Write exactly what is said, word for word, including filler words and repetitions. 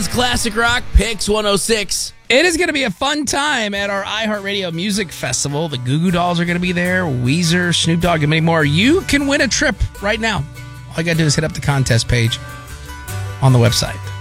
Classic Rock Picks one oh six. It is going to be a fun time at our iHeartRadio Music Festival. The Goo Goo Dolls are going to be there, Weezer, Snoop Dogg, and many more. You can win a trip right now. All you got to do is hit up the contest page on the website.